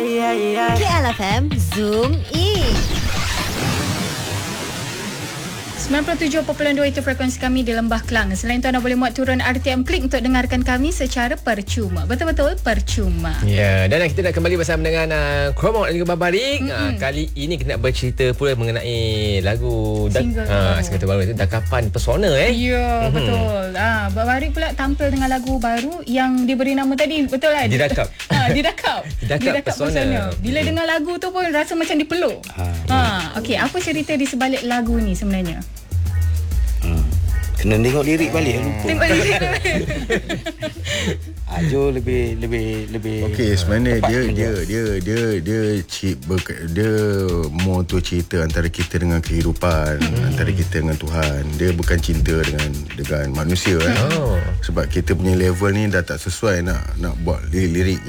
KLFM Zoom In. 97.2 itu frekuensi kami di Lembah Kelang. Selain itu anda boleh muat turun RTM Klik untuk dengarkan kami secara percuma. Betul-betul percuma. Ya, dan kita nak kembali bersama dengan Kromok dan juga Babarik. Kali ini kita nak bercerita pula mengenai lagu single terbaru itu Dakapan Pesona Ya, betul. Babarik pula tampil dengan lagu baru yang diberi nama tadi, betul kan? Didakap. Didakap Pesona. Bila dengar lagu tu pun rasa macam dipeluk. Okey, apa cerita di sebalik lagu ni sebenarnya? Kena tengok lirik balik, lupa. Tengok lirik. Jo lebih okey, sebenarnya dia more tu cerita antara kita dengan kehidupan, antara kita dengan Tuhan. Dia bukan cinta dengan manusia kan. Sebab kita punya level ni dah tak sesuai nak buat lirik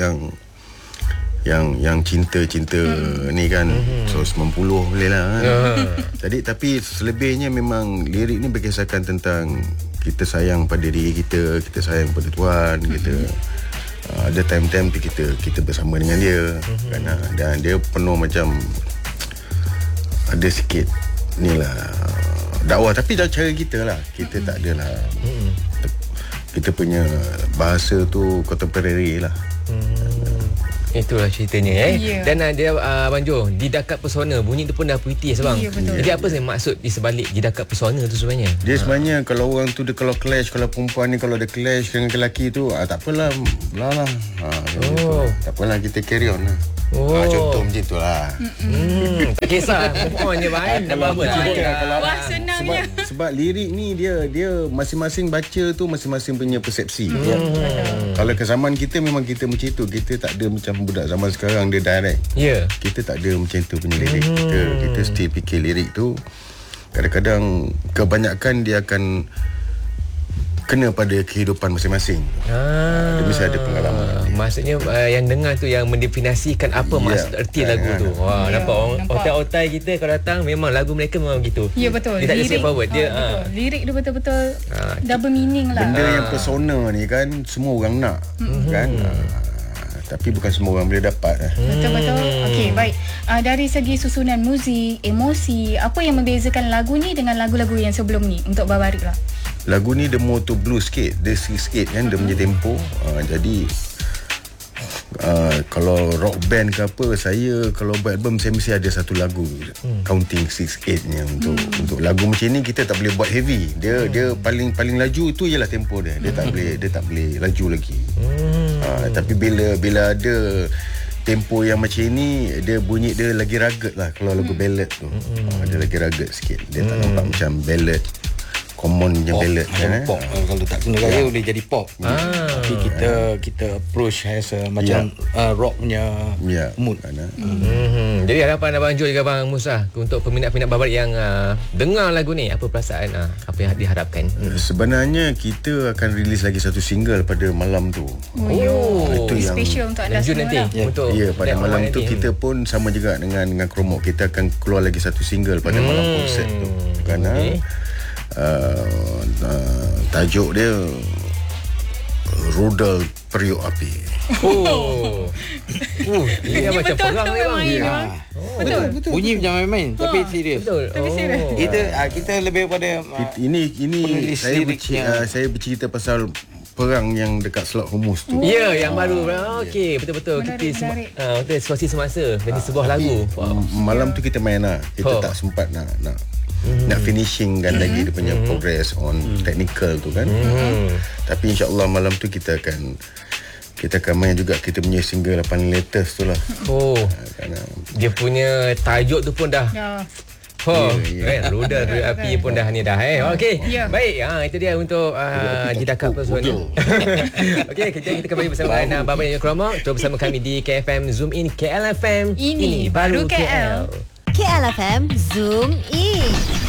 yang cinta ni kan. So 90 boleh lah kan. Tapi selebihnya memang lirik ni berkisahkan tentang kita sayang pada diri kita sayang pada Tuhan. Kita ada time-time kita bersama dengan dia kan, dan dia penuh macam ada sikit ni lah dakwah, tapi dah cara kita lah. Kita tak adalah kita punya bahasa tu contemporary lah. Itulah ceritanya Dan dia Abang Jo, Didakap Pesona, bunyi tu pun dah pretty sebang. Jadi apa sih maksud di sebalik Didakap Pesona tu sebenarnya? Dia sebenarnya kalau orang tu dia kalau clash, kalau perempuan ni kalau dia clash dengan lelaki tu, tak apalah, belah lah. Tak apalah, kita carry on lah. Contoh macam tu lah. Tak kisah perempuan je bang. Wah, senangnya. Sebab lirik ni dia masing-masing baca tu masing-masing punya persepsi. Kalau ke zaman kita memang kita macam itu. Kita tak ada macam budak zaman sekarang dia direct. Kita tak ada macam tu punya lirik. Kita still fikir lirik tu kadang-kadang kebanyakan dia akan kena pada kehidupan masing-masing. Dia mesti ada pengalaman. Maksudnya yang dengar tu yang mendefinisikan apa maksud erti lagu tu. Nampak otai-otai kita kalau datang memang lagu mereka memang gitu. Ya, betul. Dia tak ada straightforward. Dia lirik tu betul-betul double meaning lah. Benda yang persona ni kan semua orang nak kan. Tapi bukan semua orang boleh dapat. Betul-betul. Okey, baik. Dari segi susunan muzik, emosi, apa yang membezakan lagu ni dengan lagu-lagu yang sebelum ni untuk Babarik lah? Lagu ni dia more to blues sikit. Dia sikit kan, dia punya tempo. Jadi kalau rock band ke apa, saya kalau buat album saya mesti ada satu lagu counting 6/8 nya untuk lagu macam ni. Kita tak boleh buat heavy. Dia paling laju tu ialah tempo dia. Dia tak boleh laju lagi. Tapi bila ada tempo yang macam ni, dia bunyi dia lagi rugged lah. Kalau lagu ballad tu dia lagi rugged sikit. Dia tak nampak macam ballad common je ballad kan. Pop. Kalau tak kena raya boleh jadi pop. Tapi kita approach as macam rock punya mood. Jadi harapan Abang Jo juga Abang Musa untuk peminat-peminat Babarik yang dengar lagu ni, apa perasaan, apa yang diharapkan? Sebenarnya kita akan release lagi satu single pada malam tu. Itu yang special untuk anda semua nanti. Pada malam tu kita pun sama juga dengan Kromok. Kita akan keluar lagi satu single pada malam konsert tu. Kerana tajuk dia Rudal Periuk Api. Ini macam perang memang. Betul. Bunyi macam main-main tapi serius. Tapi serius. Kita lebih pada ini saya bercerita pasal perang yang dekat Selat Hormuz tu. Ya, yang baru. Okey, betul-betul. Kita situasi semasa jadi sebuah lagu. Malam tu kita main lah. Kita tak sempat nak finishing kan lagi dia punya progress on technical tu kan. Tapi insya-Allah malam tu kita akan main juga kita punya single paling latest tu lah. Dia punya tajuk tu pun dah Rudal Periuk Api pun dah ni dah. Okey. Baik, itu dia untuk Didakap Pesona. Okey, kita kembali bersama dengan Babarik dan Kromok. Terus bersama kami di KFM Zoom In KLFM. Ini baru KL. KLFM Zoom In.